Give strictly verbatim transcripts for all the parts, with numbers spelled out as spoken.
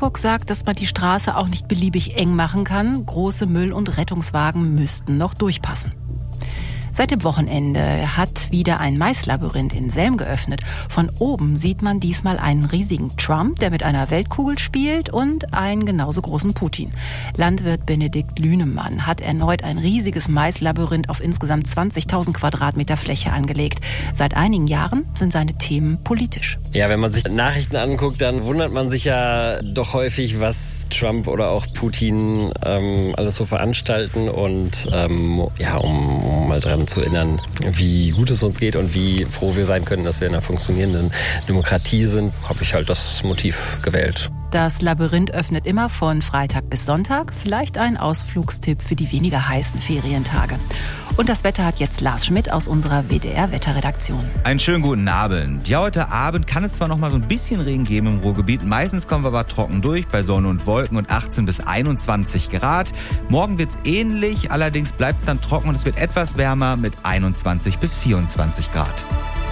Augsburg sagt, dass man die Straße auch nicht beliebig eng machen kann. Große Müll- und Rettungswagen müssten noch durchpassen. Seit dem Wochenende hat wieder ein Maislabyrinth in Selm geöffnet. Von oben sieht man diesmal einen riesigen Trump, der mit einer Weltkugel spielt, und einen genauso großen Putin. Landwirt Benedikt Lünemann hat erneut ein riesiges Maislabyrinth auf insgesamt zwanzigtausend Quadratmeter Fläche angelegt. Seit einigen Jahren sind seine Themen politisch. Ja, wenn man sich Nachrichten anguckt, dann wundert man sich ja doch häufig, was Trump oder auch Putin ähm, alles so veranstalten. Und ähm, ja, um, um mal dran zu erinnern, wie gut es uns geht und wie froh wir sein können, dass wir in einer funktionierenden Demokratie sind, habe ich halt das Motiv gewählt. Das Labyrinth öffnet immer von Freitag bis Sonntag. Vielleicht ein Ausflugstipp für die weniger heißen Ferientage. Und das Wetter hat jetzt Lars Schmidt aus unserer W D R-Wetterredaktion. Einen schönen guten Abend. Ja, heute Abend kann es zwar noch mal so ein bisschen Regen geben im Ruhrgebiet. Meistens kommen wir aber trocken durch bei Sonne und Wolken und achtzehn bis einundzwanzig Grad. Morgen wird's ähnlich, allerdings bleibt's dann trocken und es wird etwas wärmer mit einundzwanzig bis vierundzwanzig Grad.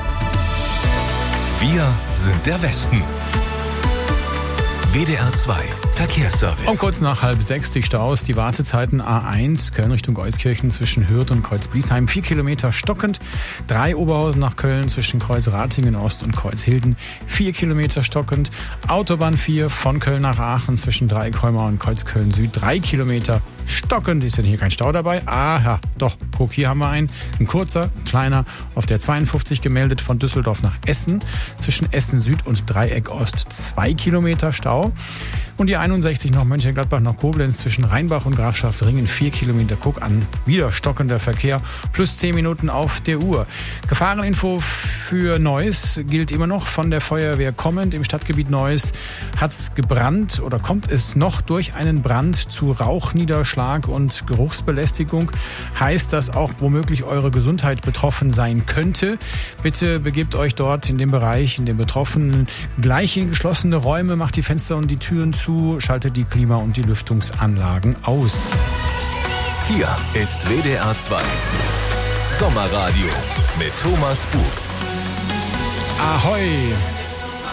Wir sind der Westen. W D R zwei Verkehrsservice. Um kurz nach halb sechs die Staus, die Wartezeiten A eins, Köln Richtung Euskirchen zwischen Hürth und Kreuz-Bliesheim, vier Kilometer stockend. drei Oberhausen nach Köln zwischen Kreuz-Ratingen Ost und Kreuz-Hilden, vier Kilometer stockend. Autobahn vier von Köln nach Aachen zwischen Dreieckholmer und Kreuzköln Süd, drei Kilometer stockend. Ist denn hier kein Stau dabei? Aha, doch, guck, hier haben wir einen. Ein kurzer, kleiner, auf der zweiundfünfzig gemeldet von Düsseldorf nach Essen. Zwischen Essen Süd und Dreieck Ost zwei Kilometer Stau. Und die einundsechzig nach Mönchengladbach nach Koblenz zwischen Rheinbach und Grafschaft Ringen, vier Kilometer. Guck an, wieder stockender Verkehr, plus zehn Minuten auf der Uhr. Gefahreninfo für Neuss gilt immer noch von der Feuerwehr kommend. Im Stadtgebiet Neuss hat es gebrannt oder kommt es noch durch einen Brand zu Rauchniederschlag und Geruchsbelästigung. Heißt, dass auch womöglich eure Gesundheit betroffen sein könnte. Bitte begebt euch dort in dem Bereich, in den Betroffenen, gleich in geschlossene Räume, macht die Fenster und die Türen zu, schaltet die Klima- und die Lüftungsanlagen aus. Hier ist W D R zwei Sommerradio mit Thomas Bug. Ahoi!